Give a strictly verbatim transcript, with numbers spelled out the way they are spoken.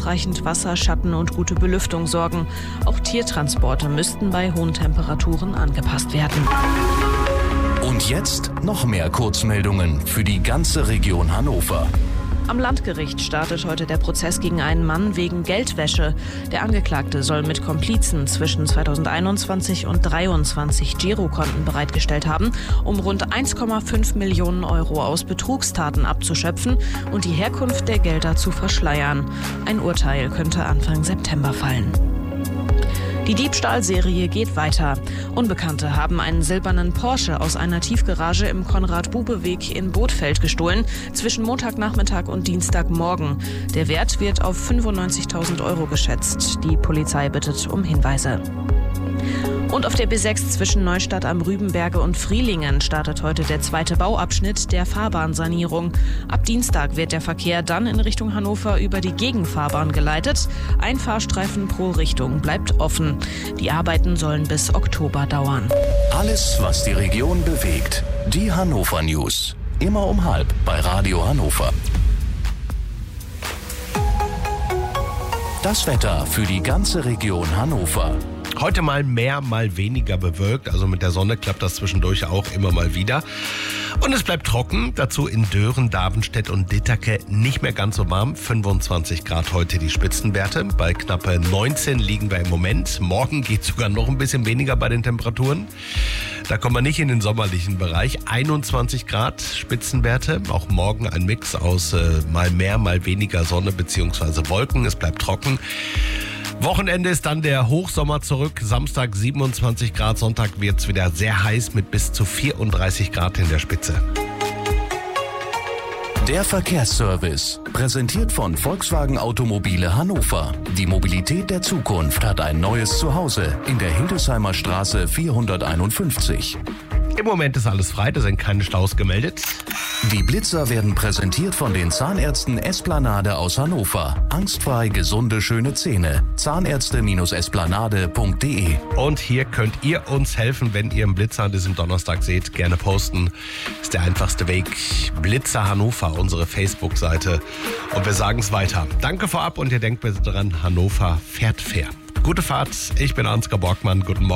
ausreichend Wasser, Schatten und gute Belüftung sorgen. Auch Tiertransporte müssten bei hohen Temperaturen angepasst werden. Und jetzt noch mehr Kurzmeldungen für die ganze Region Hannover. Am Landgericht startet heute der Prozess gegen einen Mann wegen Geldwäsche. Der Angeklagte soll mit Komplizen zwischen zweitausendeinundzwanzig und zweitausenddreiundzwanzig Girokonten bereitgestellt haben, um rund eins Komma fünf Millionen Euro aus Betrugstaten abzuschöpfen und die Herkunft der Gelder zu verschleiern. Ein Urteil könnte Anfang September fallen. Die Diebstahlserie geht weiter. Unbekannte haben einen silbernen Porsche aus einer Tiefgarage im Konrad-Bube-Weg in Bothfeld gestohlen, zwischen Montagnachmittag und Dienstagmorgen. Der Wert wird auf fünfundneunzigtausend Euro geschätzt. Die Polizei bittet um Hinweise. Und auf der B sechs zwischen Neustadt am Rübenberge und Frielingen startet heute der zweite Bauabschnitt der Fahrbahnsanierung. Ab Dienstag wird der Verkehr dann in Richtung Hannover über die Gegenfahrbahn geleitet. Ein Fahrstreifen pro Richtung bleibt offen. Die Arbeiten sollen bis Oktober dauern. Alles, was die Region bewegt. Die Hannover News. Immer um halb bei Radio Hannover. Das Wetter für die ganze Region Hannover. Heute mal mehr, mal weniger bewölkt. Also mit der Sonne klappt das zwischendurch auch immer mal wieder. Und es bleibt trocken. Dazu in Dören, Davenstedt und Ditterke nicht mehr ganz so warm. fünfundzwanzig Grad heute die Spitzenwerte. Bei knappe neunzehn liegen wir im Moment. Morgen geht sogar noch ein bisschen weniger bei den Temperaturen. Da kommen wir nicht in den sommerlichen Bereich. einundzwanzig Grad Spitzenwerte. Auch morgen ein Mix aus äh, mal mehr, mal weniger Sonne bzw. Wolken. Es bleibt trocken. Wochenende ist dann der Hochsommer zurück. Samstag siebenundzwanzig Grad, Sonntag wird es wieder sehr heiß mit bis zu vierunddreißig Grad in der Spitze. Der Verkehrsservice, präsentiert von Volkswagen Automobile Hannover. Die Mobilität der Zukunft hat ein neues Zuhause in der Hildesheimer Straße vierhunderteinundfünfzig. Im Moment ist alles frei, da sind keine Staus gemeldet. Die Blitzer werden präsentiert von den Zahnärzten Esplanade aus Hannover. Angstfrei gesunde, schöne Zähne. Zahnärzte Esplanade punkt de. Und hier könnt ihr uns helfen, wenn ihr einen Blitzer an diesem Donnerstag seht. Gerne posten. Ist der einfachste Weg. Blitzer Hannover, unsere Facebook-Seite. Und wir sagen es weiter. Danke vorab und ihr denkt bitte dran, Hannover fährt fair. Gute Fahrt. Ich bin Ansgar Borgmann. Guten Morgen.